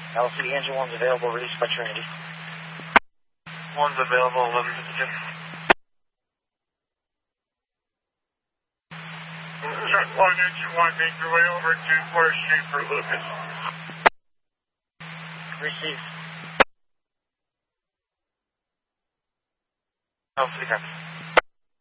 LCD engine 1's available, released by Trinity. 1's available, 11 Pacific. One engine 1, make your way over to 4th Street for Lucas. Received. LCD copy.